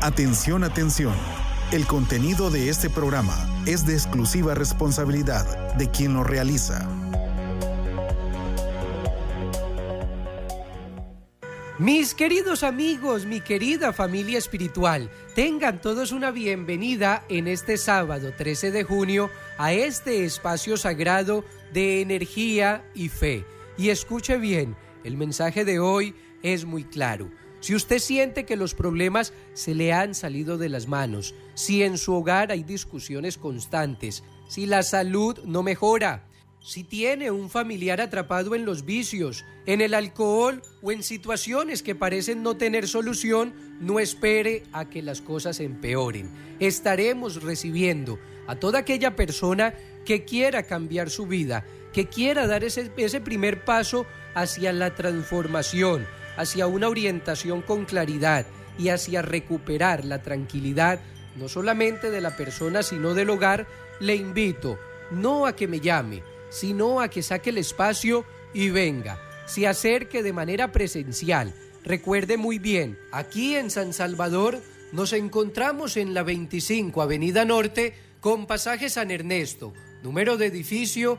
Atención, atención. El contenido de este programa es de exclusiva responsabilidad de quien lo realiza. Mis queridos amigos, mi querida familia espiritual, tengan todos una bienvenida en este sábado 13 de junio a este espacio sagrado de energía y fe. Y escuche bien, el mensaje de hoy es muy claro. Si usted siente que los problemas se le han salido de las manos, si en su hogar hay discusiones constantes, si la salud no mejora, si tiene un familiar atrapado en los vicios, en el alcohol o en situaciones que parecen no tener solución, no espere a que las cosas empeoren. Estaremos recibiendo a toda aquella persona que quiera cambiar su vida, que quiera dar ese primer paso hacia la transformación, hacia una orientación con claridad y hacia recuperar la tranquilidad, no solamente de la persona, sino del hogar. Le invito no a que me llame, sino a que saque el espacio y venga, se acerque de manera presencial. Recuerde muy bien, aquí en San Salvador nos encontramos en la 25 Avenida Norte con pasaje San Ernesto, número de edificio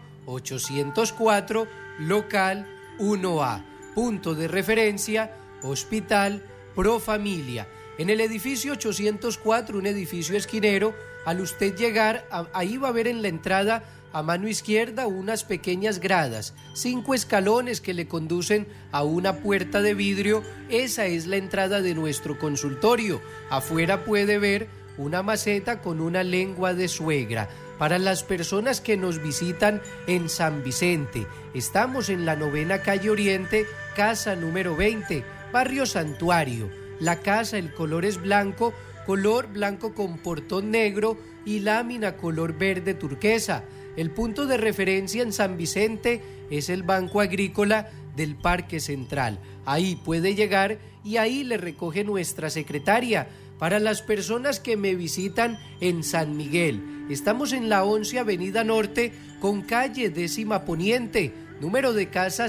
804, local 1A, punto de referencia, Hospital Pro Familia. En el edificio 804, un edificio esquinero, al usted llegar, ahí va a ver en la entrada a mano izquierda unas pequeñas gradas, 5 escalones que le conducen a una puerta de vidrio. Esa es la entrada de nuestro consultorio. Afuera puede ver una maceta con una lengua de suegra. Para las personas que nos visitan en San Vicente, estamos en la 9ª calle Oriente, casa número 20, barrio Santuario. La casa, el color es blanco, color blanco con portón negro y lámina color verde turquesa. El punto de referencia en San Vicente es el Banco Agrícola del Parque Central. Ahí puede llegar y ahí le recoge nuestra secretaria. Para las personas que me visitan en San Miguel, estamos en la 11 Avenida Norte con calle 10ª Poniente, número de casa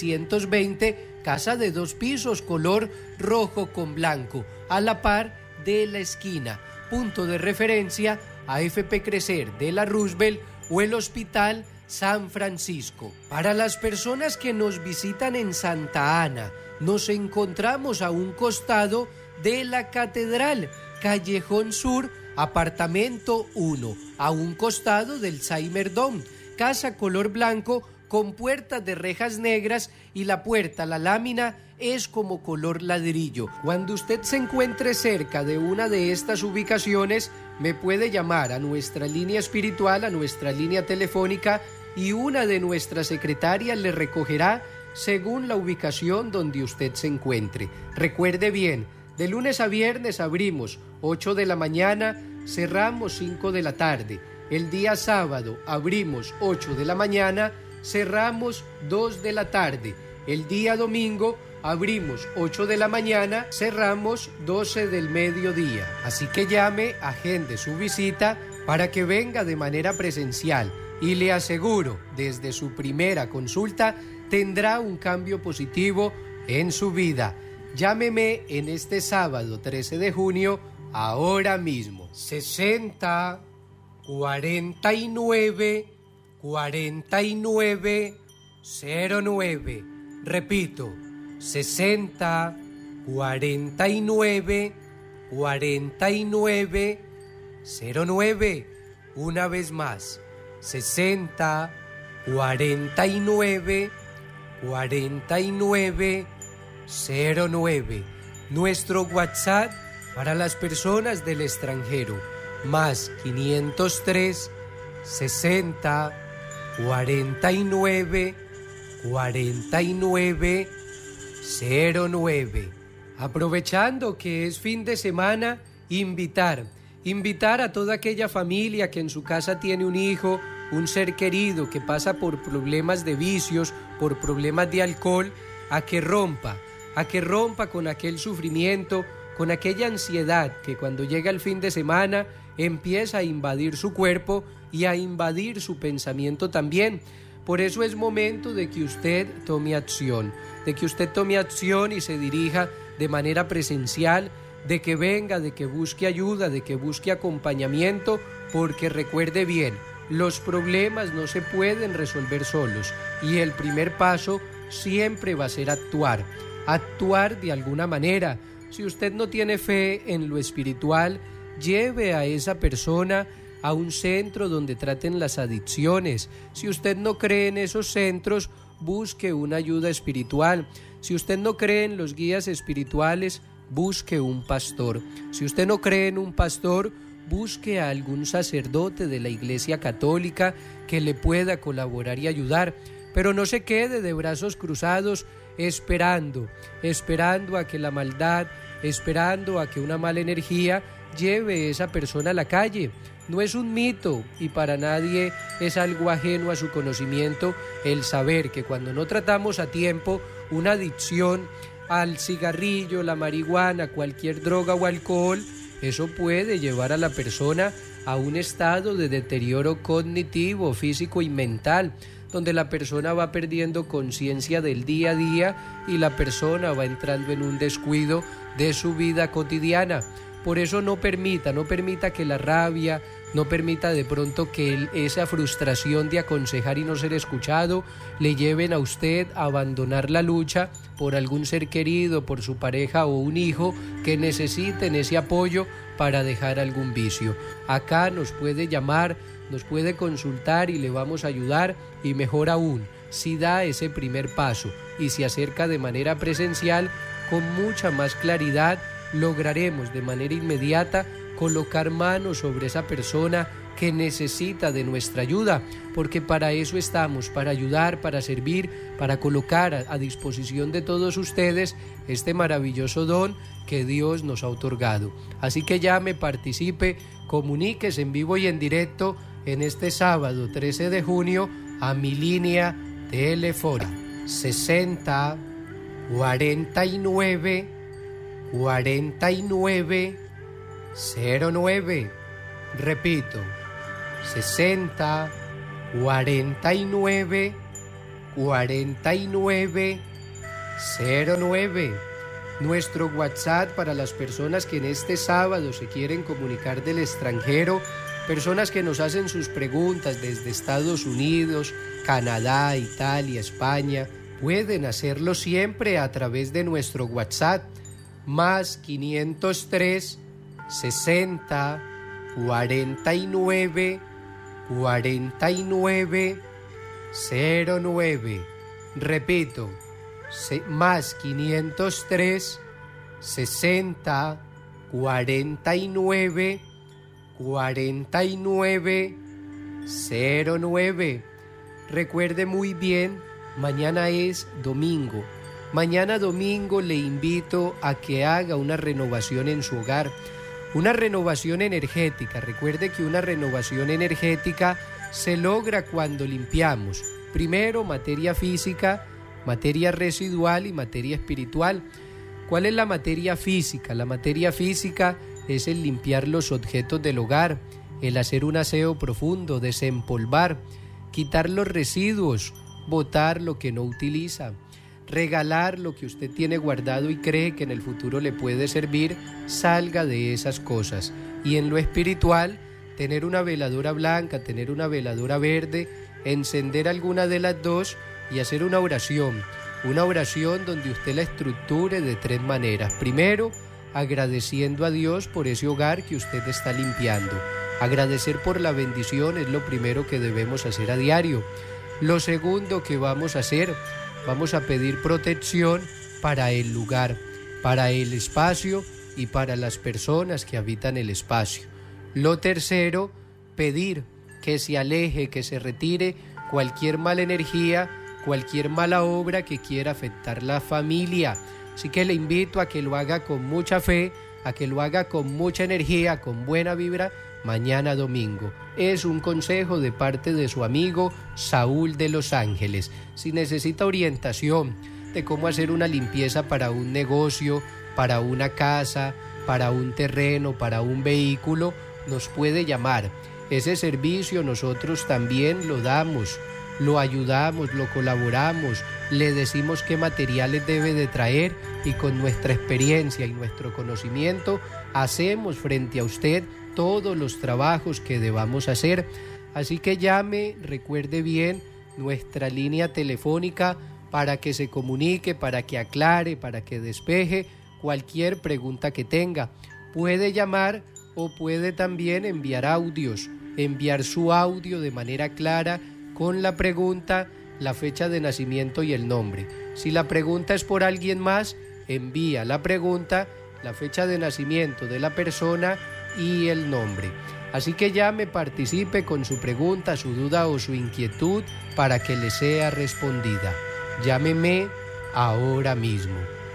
620, casa de 2 pisos, color rojo con blanco, a la par de la esquina. Punto de referencia AFP Crecer de la Roosevelt o el Hospital San Francisco. Para las personas que nos visitan en Santa Ana, nos encontramos a un costado de la Catedral, Callejón Sur, apartamento 1, a un costado del Cymerdome, casa color blanco con puertas de rejas negras y la puerta, la lámina, es como color ladrillo. Cuando usted se encuentre cerca de una de estas ubicaciones, me puede llamar a nuestra línea espiritual, a nuestra línea telefónica, y una de nuestras secretarias le recogerá según la ubicación donde usted se encuentre. Recuerde bien, de lunes a viernes abrimos 8 de la mañana, cerramos 5 de la tarde. El día sábado abrimos 8 de la mañana, cerramos 2 de la tarde. El día domingo abrimos 8 de la mañana, cerramos 12 del mediodía. Así que llame, agende su visita para que venga de manera presencial y le aseguro, desde su primera consulta tendrá un cambio positivo en su vida. Llámeme en este sábado 13 de junio, ahora mismo. 60 49 49 09. Repito, 60 49 49 09. Una vez más, 60 49 49 09. Nuestro WhatsApp para las personas del extranjero, más 503 60 49 49 09. Aprovechando que es fin de semana, invitar a toda aquella familia que en su casa tiene un hijo, un ser querido que pasa por problemas de vicios, por problemas de alcohol, a que rompa con aquel sufrimiento, con aquella ansiedad que cuando llega el fin de semana empieza a invadir su cuerpo y a invadir su pensamiento también. Por eso es momento de que usted tome acción y se dirija de manera presencial de que venga, de que busque ayuda, de que busque acompañamiento, porque recuerde bien, los problemas no se pueden resolver solos y el primer paso siempre va a ser actuar de alguna manera. Si usted no tiene fe en lo espiritual, lleve a esa persona a un centro donde traten las adicciones. Si usted no cree en esos centros, busque una ayuda espiritual. Si usted no cree en los guías espirituales, busque un pastor. Si usted no cree en un pastor, busque a algún sacerdote de la Iglesia Católica que le pueda colaborar y ayudar. Pero no se quede de brazos cruzados esperando a que la maldad, esperando a que una mala energía lleve a esa persona a la calle. No es un mito y para nadie es algo ajeno a su conocimiento el saber que cuando no tratamos a tiempo una adicción al cigarrillo, la marihuana, cualquier droga o alcohol, eso puede llevar a la persona a un estado de deterioro cognitivo, físico y mental, donde la persona va perdiendo conciencia del día a día y la persona va entrando en un descuido de su vida cotidiana. Por eso no permita que la rabia, no permita de pronto que esa frustración de aconsejar y no ser escuchado le lleven a usted a abandonar la lucha por algún ser querido, por su pareja o un hijo que necesiten ese apoyo para dejar algún vicio. Acá nos puede llamar, nos puede consultar y le vamos a ayudar, y mejor aún, si da ese primer paso y se acerca de manera presencial, con mucha más claridad lograremos de manera inmediata colocar manos sobre esa persona que necesita de nuestra ayuda, porque para eso estamos, para ayudar, para servir, para colocar a disposición de todos ustedes este maravilloso don que Dios nos ha otorgado. Así que llame, participe, comuníquese en vivo y en directo en este sábado 13 de junio a mi línea telefónica 60 49 49 09. Repito, 60 49 49 09. Nuestro WhatsApp para las personas que en este sábado se quieren comunicar del extranjero, personas que nos hacen sus preguntas desde Estados Unidos, Canadá, Italia, España, pueden hacerlo siempre a través de nuestro WhatsApp, más 503 60 49 49 09. Repito, más 503 60 49 49 09. Recuerde muy bien, mañana es domingo. Mañana domingo le invito a que haga una renovación en su hogar, una renovación energética. Recuerde que una renovación energética se logra cuando limpiamos primero materia física, materia residual y materia espiritual. ¿Cuál es la materia física? La materia física es el limpiar los objetos del hogar, el hacer un aseo profundo, desempolvar, quitar los residuos, botar lo que no utiliza, regalar lo que usted tiene guardado y cree que en el futuro le puede servir, salga de esas cosas. Y en lo espiritual, tener una veladora blanca, tener una veladora verde, encender alguna de las dos y hacer una oración donde usted la estructure de 3 maneras. Primero, agradeciendo a Dios por ese hogar que usted está limpiando. Agradecer por la bendición es lo primero que debemos hacer a diario. Lo segundo que vamos a hacer, vamos a pedir protección para el lugar, para el espacio y para las personas que habitan el espacio. Lo tercero, pedir que se aleje, que se retire cualquier mala energía, cualquier mala obra que quiera afectar la familia. Así que le invito a que lo haga con mucha fe, a que lo haga con mucha energía, con buena vibra, mañana domingo. Es un consejo de parte de su amigo Saúl de Los Ángeles. Si necesita orientación de cómo hacer una limpieza para un negocio, para una casa, para un terreno, para un vehículo, nos puede llamar. Ese servicio nosotros también lo damos. lo ayudamos, lo colaboramos, le decimos qué materiales debe de traer y con nuestra experiencia y nuestro conocimiento hacemos frente a usted todos los trabajos que debamos hacer. Así que llame, recuerde bien nuestra línea telefónica para que se comunique, para que aclare, para que despeje cualquier pregunta que tenga. Puede llamar o puede también enviar audios, enviar su audio de manera clara con la pregunta, la fecha de nacimiento y el nombre. Si la pregunta es por alguien más, envía la pregunta, la fecha de nacimiento de la persona y el nombre. Así que llame, participe con su pregunta, su duda o su inquietud para que le sea respondida. Llámeme ahora mismo.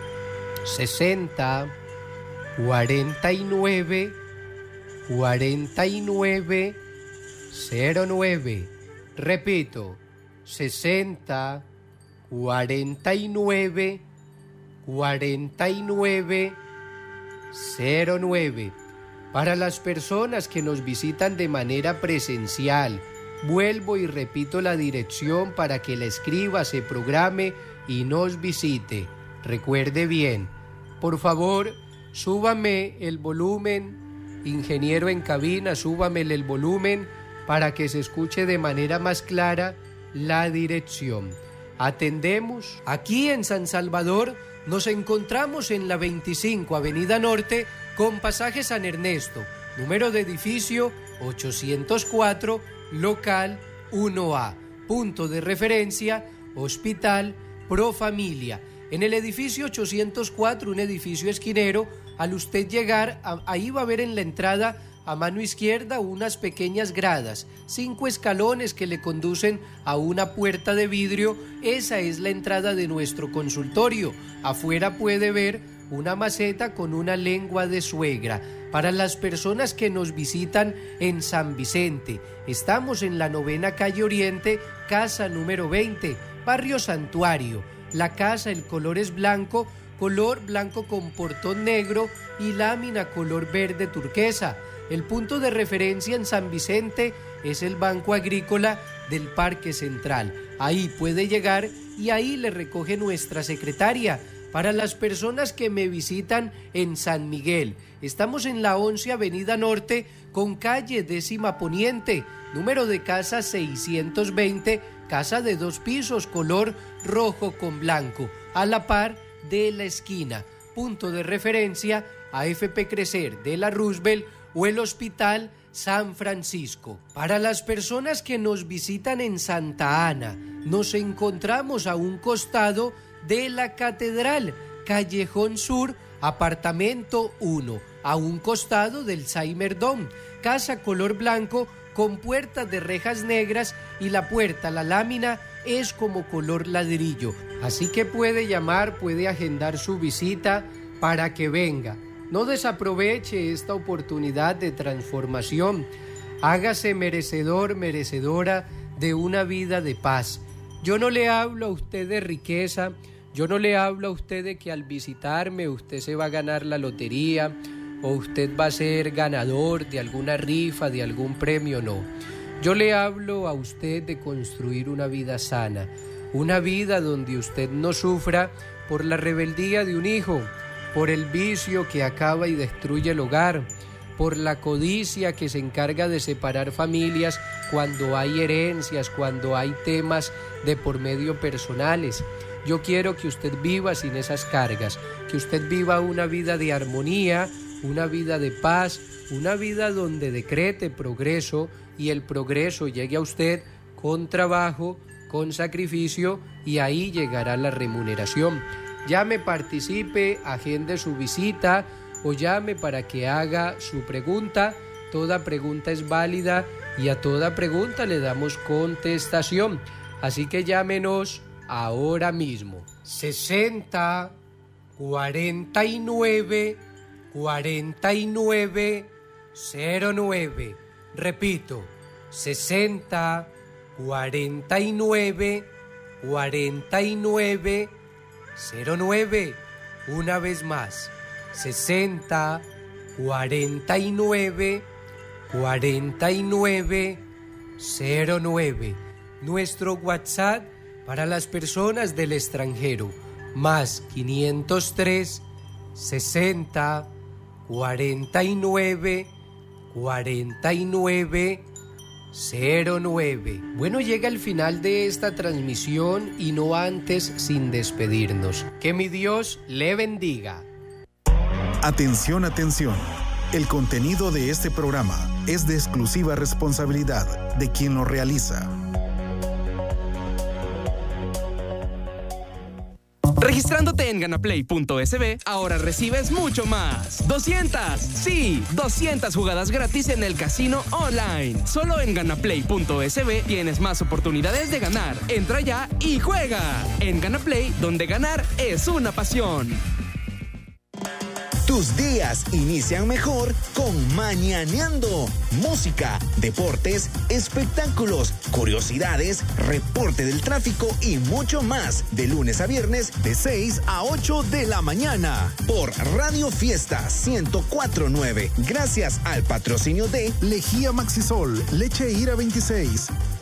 60 49 49 09. Repito, 60 49 49 09. Para las personas que nos visitan de manera presencial, vuelvo y repito la dirección para que la escriba, se programe y nos visite. Recuerde bien, por favor, súbame el volumen, ingeniero en cabina, súbamele el volumen para que se escuche de manera más clara la dirección. Atendemos aquí en San Salvador. Nos encontramos en la 25 Avenida Norte con pasaje San Ernesto, número de edificio 804, local 1A, punto de referencia, Hospital Pro Familia. En el edificio 804, un edificio esquinero, al usted llegar, ahí va a ver en la entrada a mano izquierda unas pequeñas gradas, 5 escalones que le conducen a una puerta de vidrio. Esa es la entrada de nuestro consultorio. Afuera puede ver una maceta con una lengua de suegra. Para las personas que nos visitan en San Vicente, estamos en la 9ª calle Oriente, casa número 20, barrio Santuario. La casa, el color es blanco, color blanco con portón negro y lámina color verde turquesa. El punto de referencia en San Vicente es el Banco Agrícola del Parque Central. Ahí puede llegar y ahí le recoge nuestra secretaria. Para las personas que me visitan en San Miguel, estamos en la 11 Avenida Norte con calle 10ª Poniente, número de casa 620, casa de 2 pisos, color rojo con blanco, a la par de la esquina. Punto de referencia AFP Crecer de la Roosevelt o el Hospital San Francisco. Para las personas que nos visitan en Santa Ana, nos encontramos a un costado de la Catedral, Callejón Sur, apartamento 1, a un costado del Saimerdón, casa color blanco con puertas de rejas negras y la puerta, la lámina, es como color ladrillo. Así que puede llamar, puede agendar su visita para que venga. No desaproveche esta oportunidad de transformación. Hágase merecedor, merecedora de una vida de paz. Yo no le hablo a usted de riqueza, yo no le hablo a usted de que al visitarme usted se va a ganar la lotería o usted va a ser ganador de alguna rifa, de algún premio, no. Yo le hablo a usted de construir una vida sana, una vida donde usted no sufra por la rebeldía de un hijo, por el vicio que acaba y destruye el hogar, por la codicia que se encarga de separar familias cuando hay herencias, cuando hay temas de por medio personales. Yo quiero que usted viva sin esas cargas, que usted viva una vida de armonía, una vida de paz, una vida donde decrete progreso y el progreso llegue a usted con trabajo, con sacrificio, y ahí llegará la remuneración. Llame, participe, agende su visita o llame para que haga su pregunta. Toda pregunta es válida y a toda pregunta le damos contestación. Así que llámenos ahora mismo. 60 49 49 09. Repito, 60 49 49 09. Una vez más, 60 49 49 09. Nuestro WhatsApp para las personas del extranjero, más 503 60 49 49 09. Bueno, llega el final de esta transmisión y no antes sin despedirnos. Que mi Dios le bendiga. Atención, atención. El contenido de este programa es de exclusiva responsabilidad de quien lo realiza. Registrándote en ganaplay.sb, ahora recibes mucho más. 200 jugadas gratis en el casino online. Solo en ganaplay.sb tienes más oportunidades de ganar. Entra ya y juega. En Ganaplay, donde ganar es una pasión. Tus días inician mejor con Mañaneando. Música, deportes, espectáculos, curiosidades, reporte del tráfico y mucho más. De lunes a viernes, de 6 a 8 de la mañana. Por Radio Fiesta 104.9. Gracias al patrocinio de Lejía Maxisol, Leche Ira 26.